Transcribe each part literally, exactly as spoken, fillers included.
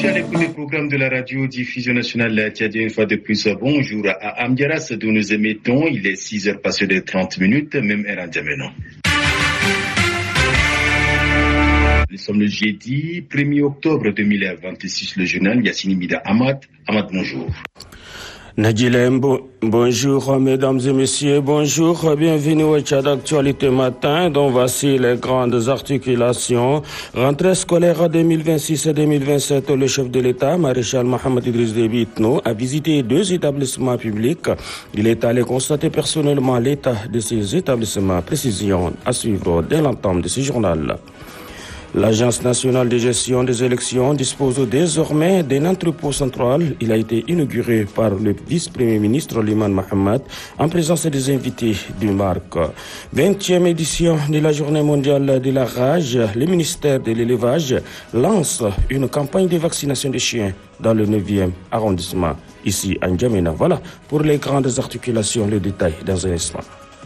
suis à l'écoute des programmes de la radio diffusion nationale tchadienne. Une fois de plus, bonjour à Amdiaras d'où nous émettons. Il est six heures passées de trente minutes, même heure en Djamena. Nous sommes le jeudi premier octobre deux mille vingt-six. Le journal Yassini Mida Ahmad. Ahmad, bonjour. Nadjilem, bon, bonjour mesdames et messieurs, bonjour, bienvenue au Tchad Actualité Matin, dont voici les grandes articulations. Rentrée scolaire deux mille vingt-six et deux mille vingt-sept, le chef de l'État, maréchal Mohamed Idriss Déby Itno, a visité deux établissements publics. Il est allé constater personnellement l'état de ces établissements. Précision à suivre dès l'entame de ce journal. L'Agence nationale de gestion des élections dispose désormais d'un entrepôt central. Il a été inauguré par le vice-premier ministre Liman Mohamed en présence des invités du M A R C. vingtième édition de la Journée mondiale de la rage. Le ministère de l'élevage lance une campagne de vaccination des chiens dans le neuvième arrondissement, ici à N'Djamena. Voilà pour les grandes articulations, le détail dans un instant.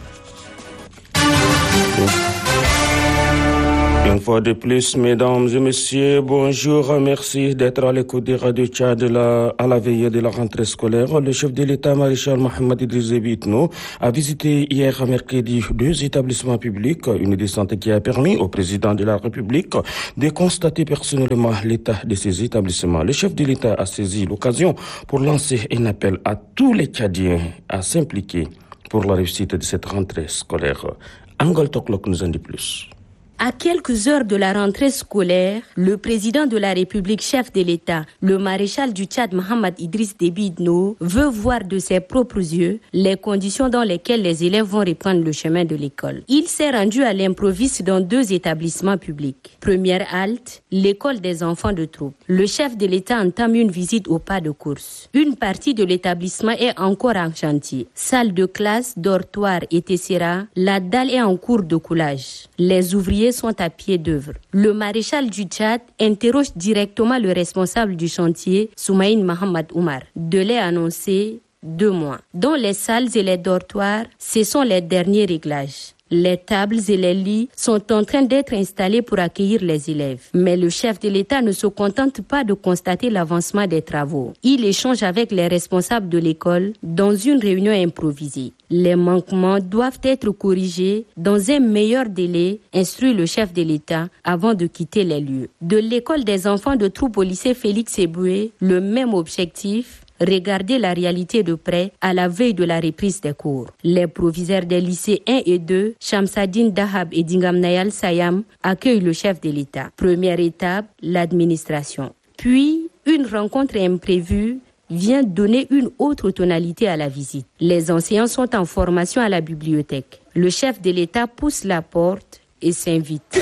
Une fois de plus, mesdames et messieurs, bonjour, merci d'être à l'écoute des radios Tchad à la veille de la rentrée scolaire. Le chef de l'État, maréchal Mohamed Idriss Déby Itno, a visité hier mercredi deux établissements publics, une descente qui a permis au président de la République de constater personnellement l'état de ces établissements. Le chef de l'État a saisi l'occasion pour lancer un appel à tous les Tchadiens à s'impliquer pour la réussite de cette rentrée scolaire. Angol Toklok nous en dit plus. À quelques heures de la rentrée scolaire, le président de la République, chef de l'État, le maréchal du Tchad Mohamed Idriss Déby Itno, veut voir de ses propres yeux les conditions dans lesquelles les élèves vont reprendre le chemin de l'école. Il s'est rendu à l'improviste dans deux établissements publics. Première halte, l'école des enfants de troupe. Le chef de l'État entame une visite au pas de course. Une partie de l'établissement est encore en chantier. Salle de classe, dortoir et tessera, la dalle est en cours de coulage. Les ouvriers sont à pied d'œuvre. Le maréchal du Tchad interroge directement le responsable du chantier, Soumaïn Mohamed Oumar. Délai annoncé deux mois. Dans les salles et les dortoirs, ce sont les derniers réglages. Les tables et les lits sont en train d'être installés pour accueillir les élèves. Mais le chef de l'État ne se contente pas de constater l'avancement des travaux. Il échange avec les responsables de l'école dans une réunion improvisée. Les manquements doivent être corrigés dans un meilleur délai, instruit le chef de l'État avant de quitter les lieux. De l'école des enfants de troupe au lycée Félix Eboué, le même objectif. Regardez la réalité de près à la veille de la reprise des cours. Les proviseurs des lycées un et deux, Shamsadine Dahab et Dingam Nayal Sayam, accueillent le chef de l'État. Première étape, l'administration. Puis, une rencontre imprévue vient donner une autre tonalité à la visite. Les enseignants sont en formation à la bibliothèque. Le chef de l'État pousse la porte et s'invite.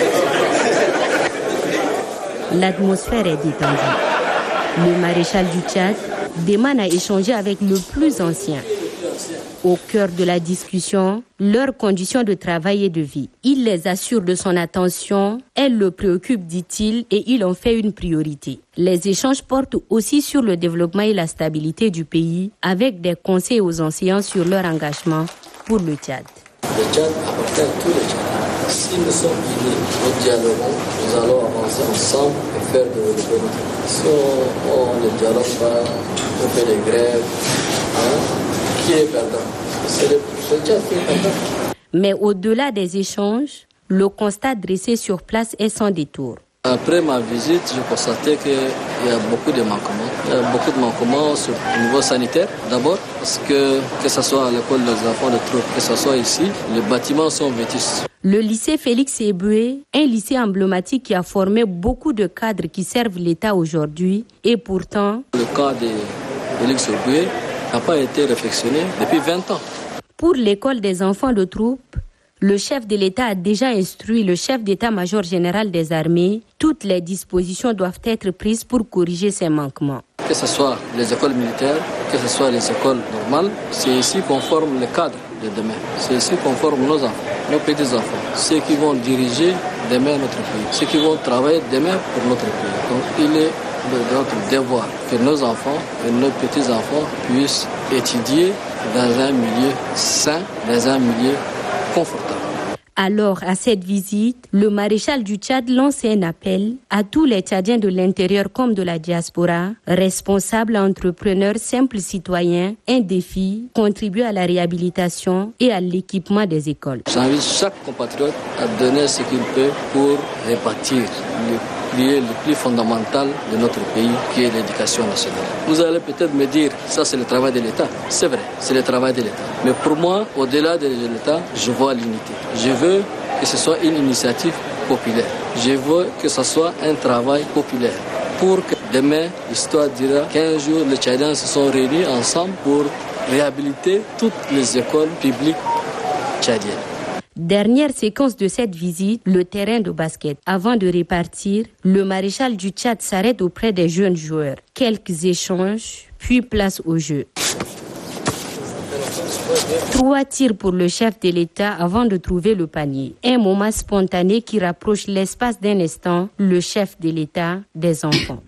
L'atmosphère est détendue. Le maréchal du Tchad demande à échanger avec le plus ancien. Au cœur de la discussion, leurs conditions de travail et de vie. Il les assure de son attention, elle le préoccupe, dit-il, et il en fait une priorité. Les échanges portent aussi sur le développement et la stabilité du pays, avec des conseils aux enseignants sur leur engagement pour le Tchad. Le Tchad appartient à tous les Tchadiens. Si nous sommes unis, nous dialoguons, nous allons avancer ensemble et faire développer notre pays. Si on, on ne dialogue pas, on fait des grèves, hein, qui est perdant? C'est le, le Tchad qui est perdant. Mais au-delà des échanges, le constat dressé sur place est sans détour. Après ma visite, j'ai constaté qu'il y a beaucoup de manquements. Il y a beaucoup de manquements sur, au niveau sanitaire, d'abord, parce que que ce soit à l'école des enfants de troupe, que ce soit ici, les bâtiments sont vétustes. Le lycée Félix Eboué, un lycée emblématique qui a formé beaucoup de cadres qui servent l'État aujourd'hui, et pourtant... Le cas de Félix Eboué n'a pas été réflexionné depuis vingt ans. Pour l'école des enfants de troupe, le chef de l'État a déjà instruit le chef d'état-major général des armées. Toutes les dispositions doivent être prises pour corriger ces manquements. Que ce soit les écoles militaires, que ce soit les écoles normales, c'est ici qu'on forme les cadres de demain. C'est ici qu'on forme nos enfants, nos petits-enfants, ceux qui vont diriger demain notre pays, ceux qui vont travailler demain pour notre pays. Donc il est de notre devoir que nos enfants et nos petits-enfants puissent étudier dans un milieu sain, dans un milieu confortable. Alors, à cette visite, le maréchal du Tchad lance un appel à tous les Tchadiens de l'intérieur comme de la diaspora, responsables, entrepreneurs, simples citoyens, un défi, contribuer à la réhabilitation et à l'équipement des écoles. J'invite chaque compatriote à donner ce qu'il peut pour répartir le pilier le plus fondamental de notre pays, qui est l'éducation nationale. Vous allez peut-être me dire, ça c'est le travail de l'État. C'est vrai, c'est le travail de l'État. Mais pour moi, au-delà de l'État, je vois l'unité. Je veux que ce soit une initiative populaire. Je veux que ce soit un travail populaire. Pour que demain, l'histoire dira qu'un jour, les Tchadiens se sont réunis ensemble pour réhabiliter toutes les écoles publiques tchadiennes. Dernière séquence de cette visite, le terrain de basket. Avant de repartir, le maréchal du Tchad s'arrête auprès des jeunes joueurs. Quelques échanges, puis place au jeu. Trois tirs pour le chef de l'État avant de trouver le panier. Un moment spontané qui rapproche l'espace d'un instant le chef de l'État des enfants.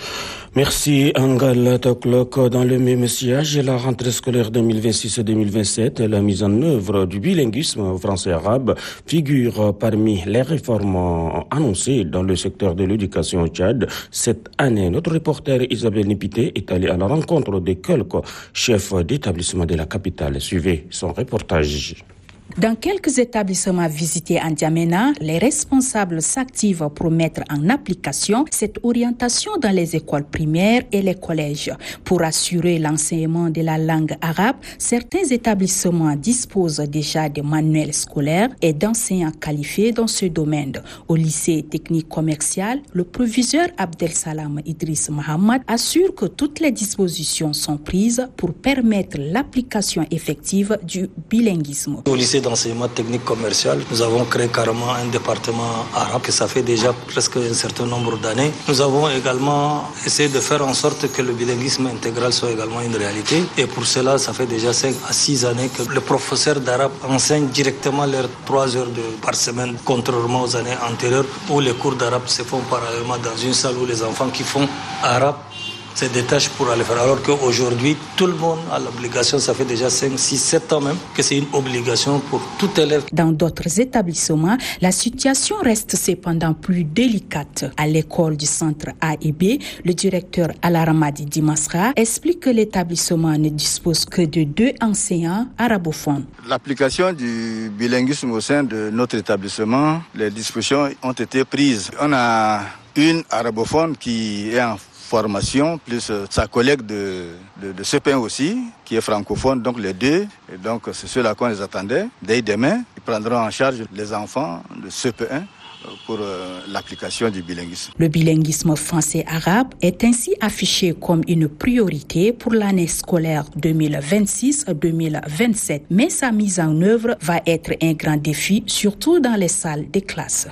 Merci Angal Toklok. Dans le même sillage, la rentrée scolaire deux mille vingt-six deux mille vingt-sept, la mise en œuvre du bilinguisme français-arabe figure parmi les réformes annoncées dans le secteur de l'éducation au Tchad. Cette année, notre reporter Isabelle Nipité est allée à la rencontre de quelques chefs d'établissement de la capitale. Suivez son reportage. Dans quelques établissements visités en N'Djamena, les responsables s'activent pour mettre en application cette orientation dans les écoles primaires et les collèges. Pour assurer l'enseignement de la langue arabe, certains établissements disposent déjà de manuels scolaires et d'enseignants qualifiés dans ce domaine. Au lycée technique commercial, le proviseur Abdel Salam Idriss Mohamed assure que toutes les dispositions sont prises pour permettre l'application effective du bilinguisme. Au lycée d'enseignement technique commercial, nous avons créé carrément un département arabe que ça fait déjà presque un certain nombre d'années. Nous avons également essayé de faire en sorte que le bilinguisme intégral soit également une réalité. Et pour cela, ça fait déjà cinq à six années que le professeur d'arabe enseigne directement leurs trois heures de, par semaine, contrairement aux années antérieures où les cours d'arabe se font parallèlement dans une salle où les enfants qui font arabe se détachent pour aller faire. Alors qu'aujourd'hui, tout le monde a l'obligation, ça fait déjà cinq, six, sept ans même, que c'est une obligation pour tout élève. Dans d'autres établissements, la situation reste cependant plus délicate. À l'école du centre A et B, le directeur Alaramadi Dimasra explique que l'établissement ne dispose que de deux enseignants arabophones. L'application du bilinguisme au sein de notre établissement, les dispositions ont été prises. On a une arabophone qui est en formation, plus sa collègue de, de, de C P un aussi, qui est francophone, donc les deux. Et donc c'est ceux-là qu'on les attendait. Dès demain, ils prendront en charge les enfants de C P un pour euh, l'application du bilinguisme. Le bilinguisme français-arabe est ainsi affiché comme une priorité pour l'année scolaire deux mille vingt-six deux mille vingt-sept. Mais sa mise en œuvre va être un grand défi, surtout dans les salles des classes.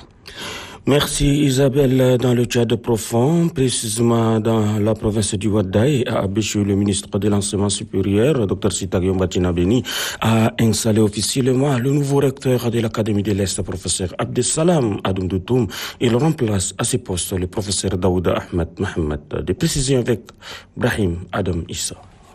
Merci Isabelle. Dans le Tchad profond, précisément dans la province du Ouaddaï, à Abéchou, le ministre de l'Enseignement supérieur, Dr Sita Gyombatina Beni, a installé officiellement le nouveau recteur de l'Académie de l'Est, professeur Abdesalam Adoum Doutoum. Il remplace à ce poste le professeur Daouda Ahmed Mohamed. Des précisions avec Brahim Adam Issa.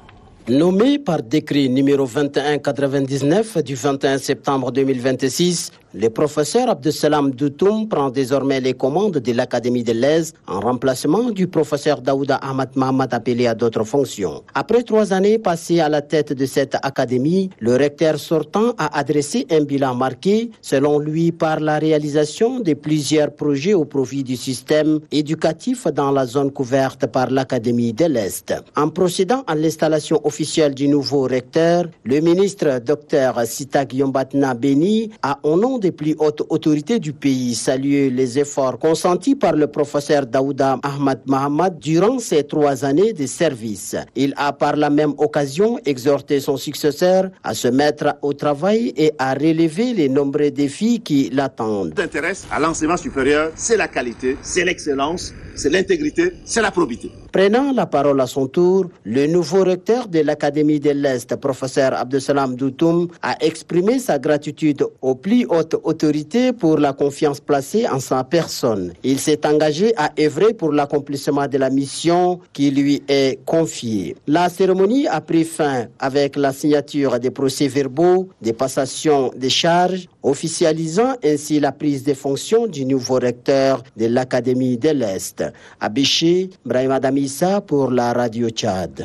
Nommé par décret numéro vingt et un quatre-vingt-dix-neuf du vingt et un septembre deux mille vingt-six, le professeur Abdesalam Doutoum prend désormais les commandes de l'Académie de l'Aise en remplacement du professeur Daouda Ahmad Mahamad appelé à d'autres fonctions. Après trois années passées à la tête de cette académie, le recteur sortant a adressé un bilan marqué, selon lui, par la réalisation de plusieurs projets au profit du système éducatif dans la zone couverte par l'Académie de l'Est. En procédant à l'installation officielle du nouveau recteur, le ministre Dr Sita Gyombatina Beni a, au nom des plus hautes autorités du pays, salué les efforts consentis par le professeur Daouda Ahmad Mahamad durant ces trois années de service. Il a par la même occasion exhorté son successeur à se mettre au travail et à relever les nombreux défis qui l'attendent. Ce qui t'intéresse à l'enseignement supérieur, c'est la qualité, c'est l'excellence, c'est l'intégrité, c'est la probité. Prenant la parole à son tour, le nouveau recteur de l'Académie de l'Est, professeur Abdesalam Doutoum, a exprimé sa gratitude aux plus hautes haute autorité pour la confiance placée en sa personne. Il s'est engagé à œuvrer pour l'accomplissement de la mission qui lui est confiée. La cérémonie a pris fin avec la signature des procès-verbaux, des passations des charges, officialisant ainsi la prise de fonction du nouveau recteur de l'Académie de l'Est. À Bichi, Brahima Damissa pour la Radio Tchad.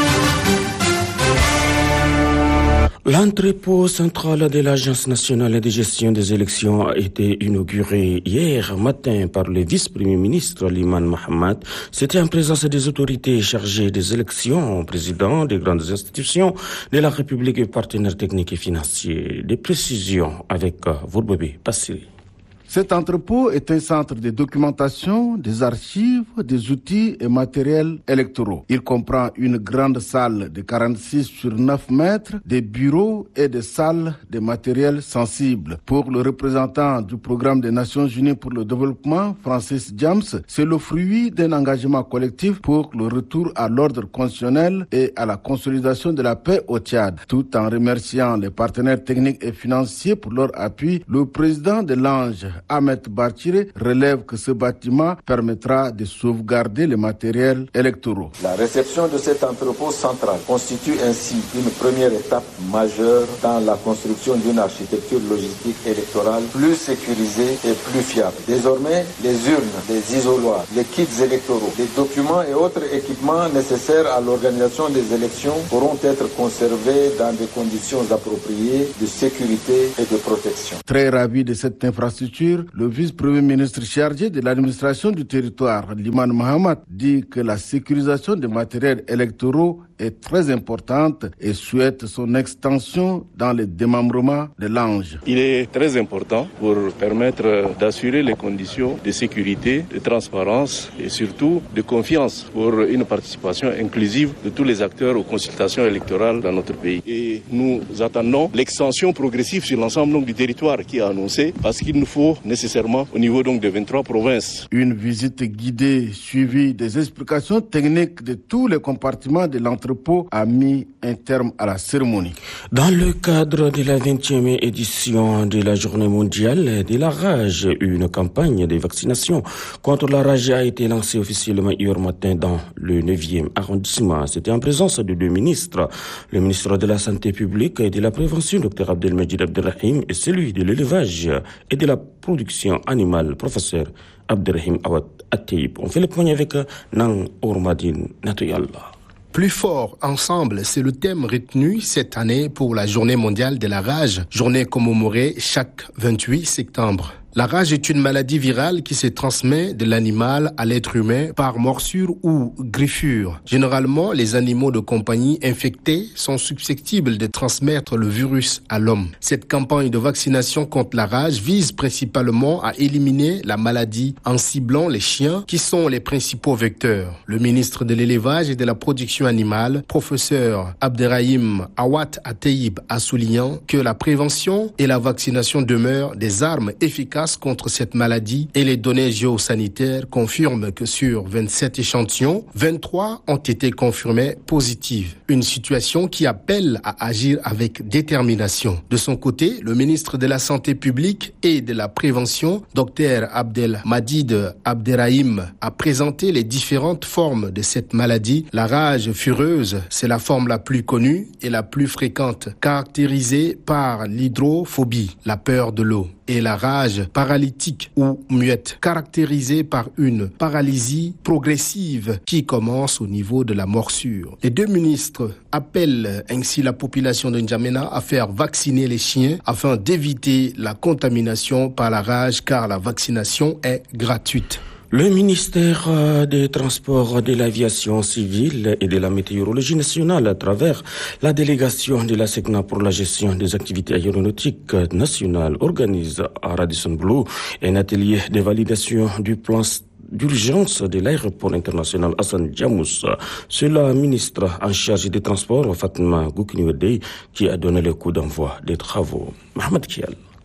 L'entrepôt central de l'Agence nationale de gestion des élections a été inauguré hier matin par le vice-premier ministre Liman Mohamed. C'était en présence des autorités chargées des élections, président des grandes institutions de la République et partenaires techniques et financiers. Des précisions avec Vourbébé Passiri. Cet entrepôt est un centre de documentation, des archives, des outils et matériels électoraux. Il comprend une grande salle de quarante-six sur neuf mètres, des bureaux et des salles de matériel sensible. Pour le représentant du programme des Nations Unies pour le développement, Francis James, c'est le fruit d'un engagement collectif pour le retour à l'ordre constitutionnel et à la consolidation de la paix au Tchad. Tout en remerciant les partenaires techniques et financiers pour leur appui, le président de l'Ange, Ahmed Barchire, relève que ce bâtiment permettra de sauvegarder les matériels électoraux. La réception de cet entrepôt central constitue ainsi une première étape majeure dans la construction d'une architecture logistique électorale plus sécurisée et plus fiable. Désormais, les urnes, les isoloirs, les kits électoraux, les documents et autres équipements nécessaires à l'organisation des élections pourront être conservés dans des conditions appropriées de sécurité et de protection. Très ravi de cette infrastructure, le vice-premier ministre chargé de l'administration du territoire, Liman Mohamed, dit que la sécurisation des matériels électoraux est très importante et souhaite son extension dans le démembrement de l'Ange. Il est très important pour permettre d'assurer les conditions de sécurité, de transparence et surtout de confiance pour une participation inclusive de tous les acteurs aux consultations électorales dans notre pays. Et nous attendons l'extension progressive sur l'ensemble donc, du territoire qui est annoncée parce qu'il nous faut nécessairement au niveau donc, de vingt-trois provinces. Une visite guidée suivie des explications techniques de tous les compartiments de l'entrepôt a mis un terme à la cérémonie. Dans le cadre de la vingtième édition de la Journée mondiale de la rage, une campagne de vaccination contre la rage a été lancée officiellement hier matin dans le neuvième arrondissement. C'était en présence de deux ministres, le ministre de la Santé publique et de la Prévention, Dr Abdelmajid Abdelrahim, et celui de l'élevage et de la production animale, professeur Abdelrahim Awad Atteib. On fait le point avec Nang Ourmadine Natouyallah. Plus fort ensemble, c'est le thème retenu cette année pour la Journée mondiale de la rage, journée commémorée chaque vingt-huit septembre. La rage est une maladie virale qui se transmet de l'animal à l'être humain par morsure ou griffure. Généralement, les animaux de compagnie infectés sont susceptibles de transmettre le virus à l'homme. Cette campagne de vaccination contre la rage vise principalement à éliminer la maladie en ciblant les chiens qui sont les principaux vecteurs. Le ministre de l'élevage et de la production animale, professeur Abderrahim Awad Atteib, a souligné que la prévention et la vaccination demeurent des armes efficaces contre cette maladie et les données géosanitaires confirment que sur vingt-sept échantillons, vingt-trois ont été confirmés positifs. Une situation qui appelle à agir avec détermination. De son côté, le ministre de la Santé publique et de la Prévention, Dr Abdelmajid Abderrahim, a présenté les différentes formes de cette maladie. La rage fureuse, c'est la forme la plus connue et la plus fréquente, caractérisée par l'hydrophobie, la peur de l'eau, et la rage paralytique ou muette, caractérisée par une paralysie progressive qui commence au niveau de la morsure. Les deux ministres appellent ainsi la population de N'Djamena à faire vacciner les chiens afin d'éviter la contamination par la rage car la vaccination est gratuite. Le ministère des Transports, de l'Aviation civile et de la Météorologie nationale, à travers la délégation de la SECNA pour la gestion des activités aéronautiques nationales, organise à Radisson Blu un atelier de validation du plan d'urgence de l'aéroport international Hassan Diamous. C'est la ministre en charge des Transports, Fatma Goukniwedei, qui a donné le coup d'envoi des travaux. Mohamed Kial.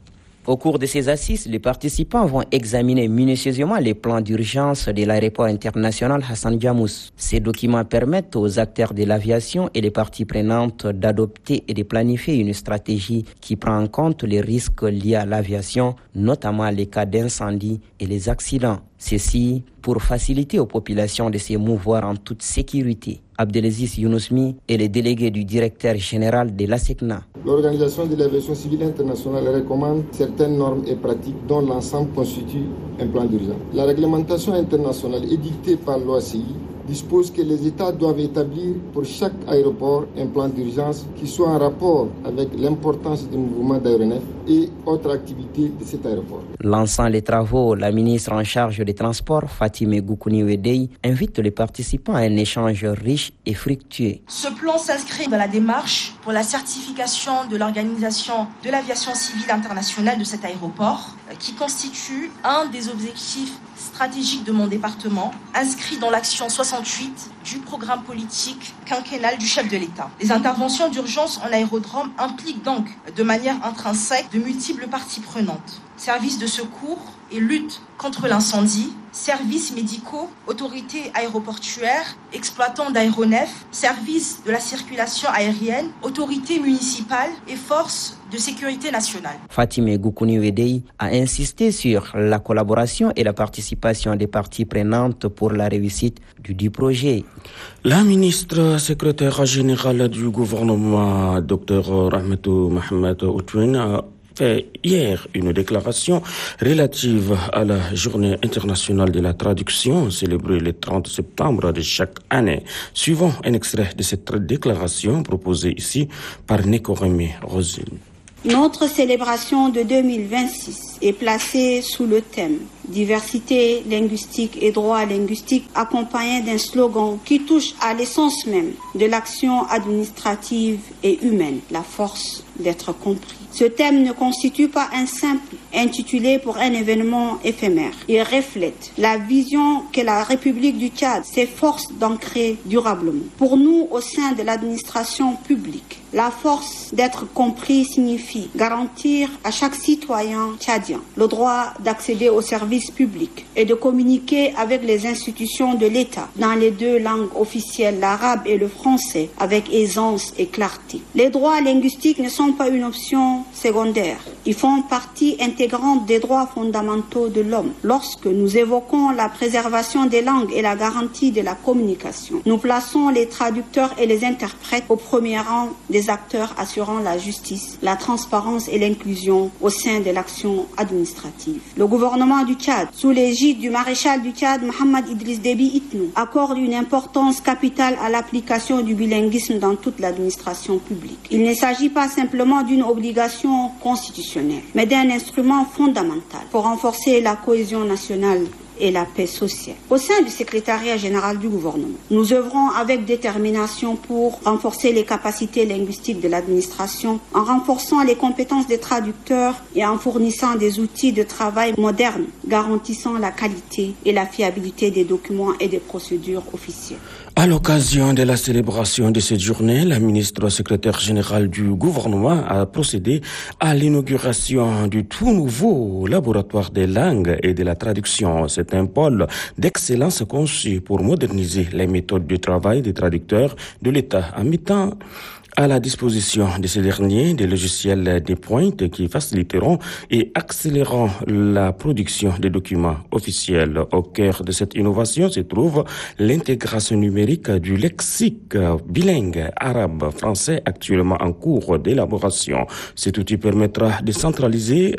Au cours de ces assises, les participants vont examiner minutieusement les plans d'urgence de l'aéroport international Hassan Diamous. Ces documents permettent aux acteurs de l'aviation et les parties prenantes d'adopter et de planifier une stratégie qui prend en compte les risques liés à l'aviation, notamment les cas d'incendie et les accidents. Ceci pour faciliter aux populations de se mouvoir en toute sécurité. Abdelaziz Younusmi est le délégué du directeur général de l'ASECNA. L'Organisation de l'aviation civile internationale recommande certaines normes et pratiques dont l'ensemble constitue un plan d'urgence. La réglementation internationale édictée par l'O A C I dispose que les États doivent établir pour chaque aéroport un plan d'urgence qui soit en rapport avec l'importance du mouvement d'aéronefs et autres activités de cet aéroport. Lançant les travaux, la ministre en charge des Transports, Fatime Goukouni Wedei, invite les participants à un échange riche et fructueux. Ce plan s'inscrit dans la démarche pour la certification de l'Organisation de l'aviation civile internationale de cet aéroport, qui constitue un des objectifs stratégiques de mon département, inscrit dans l'action soixante-huit du programme politique quinquennal du chef de l'État. Les interventions d'urgence en aérodrome impliquent donc de manière intrinsèque de multiples parties prenantes. Services de secours et lutte contre l'incendie, services médicaux, autorités aéroportuaires, exploitants d'aéronefs, services de la circulation aérienne, autorités municipales et forces de sécurité nationale. Fatime Goukouni Wedei a insisté sur la collaboration et la participation des parties prenantes pour la réussite du, du projet. La ministre secrétaire générale du gouvernement, Dr Rahmatou Mohamed Outouine, a fait hier une déclaration relative à la Journée internationale de la traduction célébrée le trente septembre de chaque année. Suivons un extrait de cette déclaration proposée ici par Nekoremi Rosine. Notre célébration de deux mille vingt-six est placée sous le thème diversité linguistique et droit linguistique, accompagné d'un slogan qui touche à l'essence même de l'action administrative et humaine, la force d'être compris. Ce thème ne constitue pas un simple intitulé pour un événement éphémère. Il reflète la vision que la République du Tchad s'efforce d'ancrer durablement. Pour nous, au sein de l'administration publique, la force d'être compris signifie garantir à chaque citoyen tchadien le droit d'accéder aux services publics et de communiquer avec les institutions de l'État dans les deux langues officielles, l'arabe et le français, avec aisance et clarté. Les droits linguistiques ne sont pas une option secondaire. Ils font partie intégrante des droits fondamentaux de l'homme. Lorsque nous évoquons la préservation des langues et la garantie de la communication, nous plaçons les traducteurs et les interprètes au premier rang des acteurs assurant la justice, la transparence et l'inclusion au sein de l'action administrative. Le gouvernement du Tchad, sous l'égide du maréchal du Tchad, Mohamed Idriss Déby Itnou, accorde une importance capitale à l'application du bilinguisme dans toute l'administration publique. Il ne s'agit pas simplement d'une obligation constitutionnelle, mais d'un instrument fondamental pour renforcer la cohésion nationale et la paix sociale. Au sein du secrétariat général du gouvernement, nous œuvrons avec détermination pour renforcer les capacités linguistiques de l'administration, en renforçant les compétences des traducteurs et en fournissant des outils de travail modernes, garantissant la qualité et la fiabilité des documents et des procédures officielles. À l'occasion de la célébration de cette journée, la ministre secrétaire générale du gouvernement a procédé à l'inauguration du tout nouveau laboratoire des langues et de la traduction. C'est un pôle d'excellence conçu pour moderniser les méthodes de travail des traducteurs de l'État en mettant à la disposition de ces derniers des logiciels de pointe qui faciliteront et accéléreront la production des documents officiels. Au cœur de cette innovation se trouve l'intégration numérique du lexique bilingue arabe-français actuellement en cours d'élaboration. Cet outil permettra de centraliser,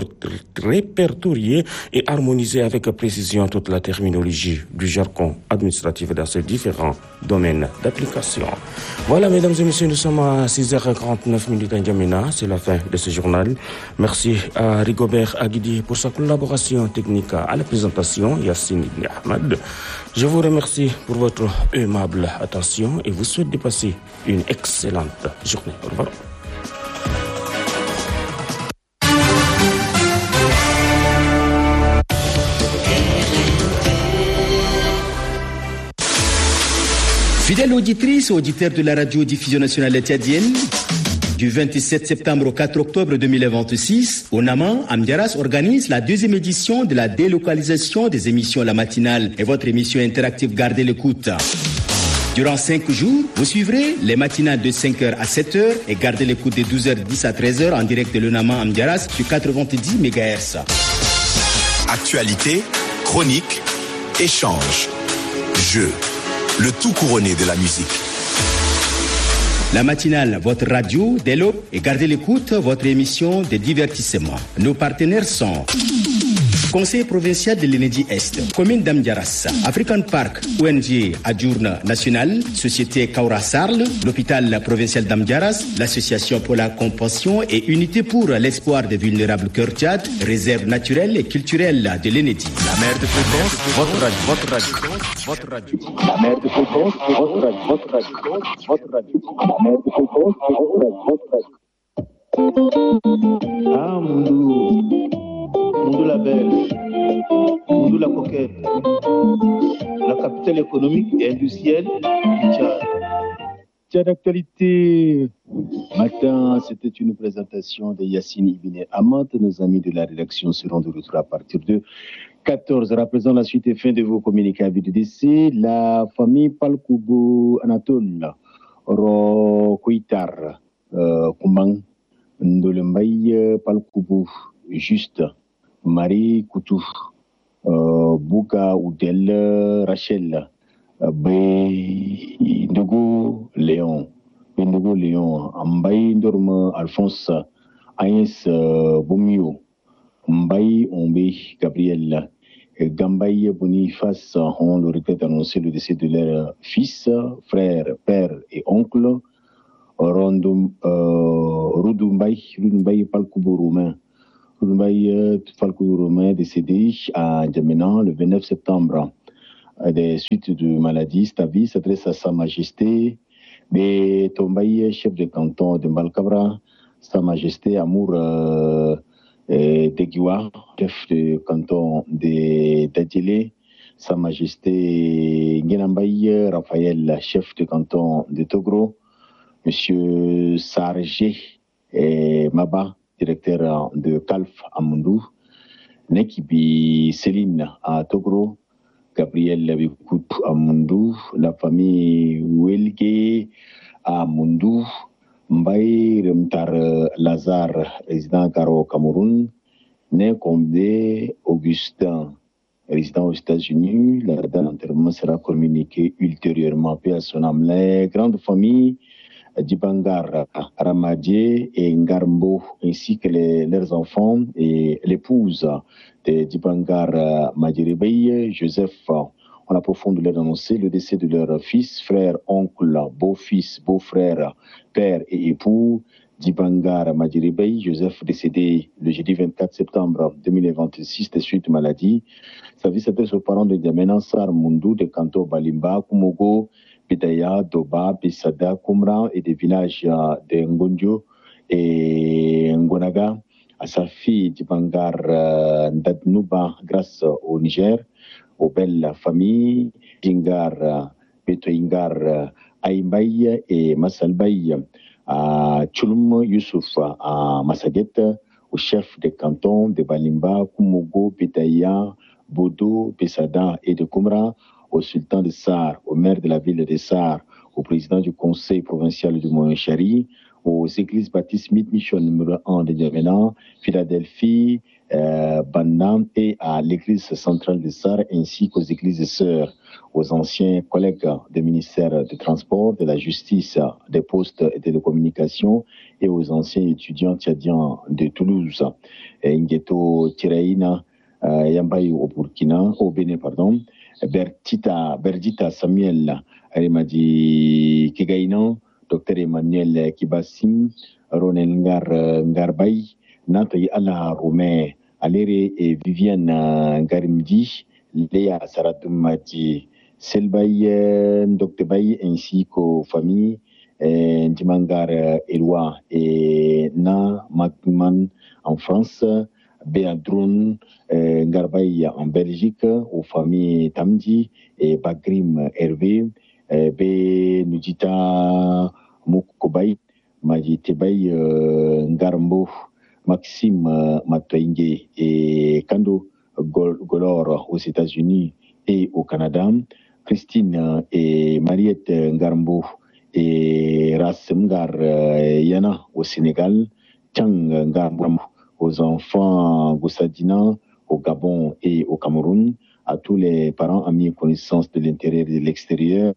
répertorier et harmoniser avec précision toute la terminologie du jargon administratif dans ces différents domaines d'application. Voilà, mesdames et messieurs, nous sommes à six heures quarante-neuf minutes à N'Djamena, c'est la fin de ce journal. Merci à Rigobert Aguidi pour sa collaboration technique à la présentation, Yassine Ibn Ahmad. Je vous remercie pour votre aimable attention et vous souhaite de passer une excellente journée. Au revoir. Fidèles auditrices et auditeurs de la radio-diffusion nationale tchadienne, Du vingt-sept septembre au quatre octobre deux mille vingt-six, Onama Amdiaras organise la deuxième édition de la délocalisation des émissions La Matinale et votre émission interactive Gardez l'écoute. Durant cinq jours, vous suivrez les matinales de cinq heures à sept heures et Gardez l'écoute de douze heures dix à treize heures en direct de l'Onama Amdiaras sur quatre-vingt-dix mégahertz. Actualité, chronique, échange, jeu, le tout couronné de la musique. La matinale, votre radio, Délo, et Gardez l'écoute, votre émission de divertissement. Nos partenaires sont Conseil provincial de l'Enedi Est, Commune d'Amdiaras, African Park, O N G Adjourne National, Société Kaura Sarl, l'hôpital provincial d'Amdiaras, l'Association pour la compassion et Unité pour l'espoir des vulnérables Cœur Tchad, réserve naturelle et culturelle de l'Enedi. La mer de fréquence, votre radio, votre radio, votre radio. La mer de fréquence, votre radio, votre radio, votre radio. La mer de fréquence, votre radio, votre radio. Ah, Moundou, Moundou la belle, Moundou la coquette, la capitale économique et industrielle du Tchad. Tchad d'actualité. Matin, c'était une présentation de Yassine Ibn Amat. Nos amis de la rédaction seront de retour à partir de quatorze heures. À présent, la suite et fin de vos communiqués à vue de décès. La famille Palkoubou Anatole, Ro Kouitar, Kumbang, Ndolembay Palkoubou, Juste, Marie Koutou, Bouka Oudel, Rachel, Bay Ndogo Léon, Ndogo Léon, Mbay Ndorma Alphonse, Agnès Boumio, Mbay Ombe Gabriel, Gambay Boniface ont le regret d'annoncer le décès de leur fils, frère, père et oncle, Rondum, euh, Rudumbay, Rudumbay Palkoubou Romain, Rudumbay Palkoubou Romain décédé à N'Djamena le vingt-neuf septembre. Des suites de maladie, Stavi s'adresse à Sa Majesté, mais Tombaye, chef de canton de Mbalkabra, Sa Majesté Amour euh, Degiwa, chef de canton de Dadjele, Sa Majesté Ngenambaye Raphaël, chef de canton de Togro, Monsieur Sargé Maba, directeur de Calf à Moundou, Nekibi Céline à Togro, Gabriel Bikout à Moundou, la famille Welge à Moundou, Mbaye Remtar Lazare, résident Garo Cameroun, Nekombe Augustin, résident aux États-Unis. La date d'enterrement sera communiquée ultérieurement. Paix à son âme. Les grandes familles Djibangar, Ramadie et Ngarmbo, ainsi que les, leurs enfants et l'épouse de Djibangar Madjiribey, Joseph, ont la profonde douleur d'annoncer le décès de leur fils, frère, oncle, beau-fils, beau-frère, père et époux, Djibangar Madjiribey, Joseph, décédé le jeudi vingt-quatre septembre deux mille vingt-six des suites de maladie. Sa vie s'adresse aux parents de N'Djamena Sar Moundou, de Kanto Balimba, Kumogo, Bidaya, Doba, Bissada, Kumra et des villages de Ngonjo et Ngonaga, à sa fille Djibangar Ndadnouba, grâce au Niger, aux belles familles, Jingar, Betoingar, Aïmbaï et Massalbaï, à Tchulum Youssouf, à Massaguet, au chef des cantons de Balimba, Kumogo, Bidaya, Bodo, Bissada et de Kumra, au sultan de Sar, au maire de la ville de Sar, au président du conseil provincial du Moyen-Chari, aux églises baptistes Mission numéro un de N'Djamena, Philadelphie, euh, Bandam et à l'église centrale de Sar, ainsi qu'aux églises sœurs, aux anciens collègues des ministères des Transports, de la Justice, des Postes et de la Communication et aux anciens étudiants tchadiens de Toulouse, Ngueto Tiraïna, euh, Yambaye au Burkina, au Bénin, pardon, Bertita, Berdita Samuel, Arimadi Kigainan, Docteur Emmanuel Kibassim, Ronel Ngar Ngarbay, Nathalie Ala Romain, Alere et Viviane Ngarimdi, Léa Saratumati, Selbay, Docteur Bay, ainsi qu'aux familles Ndimangar Eloi et Na Makman en France, Béadroun Ngarbay en Belgique, aux familles Tamdi et Bagrim Hervé, Bé Nudita Moukobay, Maji Tebay Ngarmbo, Maxime Matoingue et Kando Golor aux États-Unis et au Canada, Christine et Mariette Ngarmbo et Ras Ngar Yana au Sénégal, Chang Ngarmbo aux enfants Goussadina au Gabon et au Cameroun, à tous les parents, amis et connaissances de l'intérieur et de l'extérieur.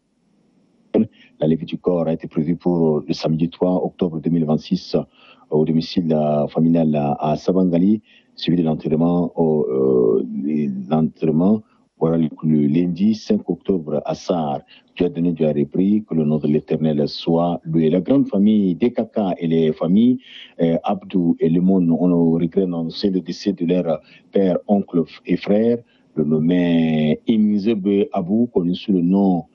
La levée du corps a été prévue pour le samedi trois octobre deux mille vingt-six au domicile familial à Sabangali, suivi de l'enterrement au euh, l'enterrement voilà, le lundi cinq octobre à Sar. Dieu a donné, Dieu a repris, que le nom de l'Éternel soit loué. La grande famille des Kaka et les familles euh, Abdou et Lemon ont regret d'annoncer le décès de leur père, oncle et frère, le nommé Inzebe Abou, connu sous le nom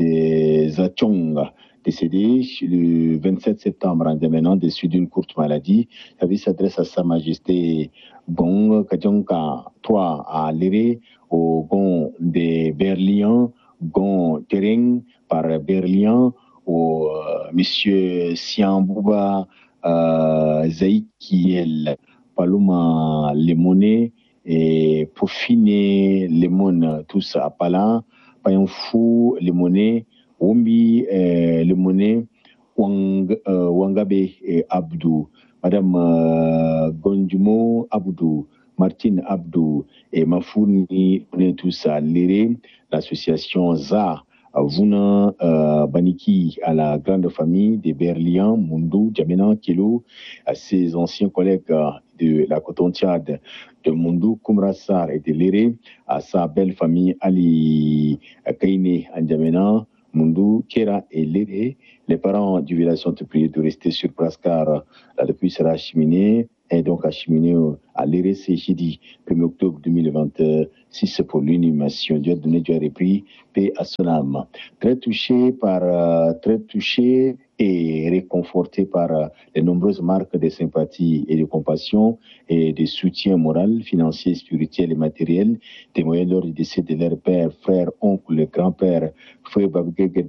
des Achong, décédé le vingt-sept septembre en démenant des suites d'une courte maladie. La vie s'adresse à Sa Majesté Gong Kajonka trois à Léré, au Gong des Berlians, Gong Tereng par Berlian, au euh, monsieur Siambouba euh, Zaïkiel Paloma Lemoné et Pofine Lemon, tous à Pala. Payanfou, le monnaie, Wombi, euh, le monnaie, Wang, euh, Wangabe et Abdou, Madame euh, Gondjumo Abdou, Martine Abdou et Mafouni, on est tous à l'Éré, l'association Z A, Vuna euh, Baniki, à la grande famille des Berlians, Mundou, Djamena, Kilo, à ses anciens collègues de la Coton-Tchad, de Mundou, Koumrassar et de Léré, à sa belle famille Ali Kaine, Andjamena, Mundou, Kera et Léré. Les parents du village sont priés de rester sur place car la dépouille sera acheminée et donc acheminée à Léré, c'est jeudi premier octobre deux mille vingt-six pour l'inhumation. Dieu a donné, Dieu a repris, paix à son âme. Très touché par, euh, très touché et réconforté par euh, les nombreuses marques de sympathie et de compassion et de soutien moral, financier, spirituel et matériel témoignés lors du décès de leur père, frère, oncle, grand-père, frère Babougué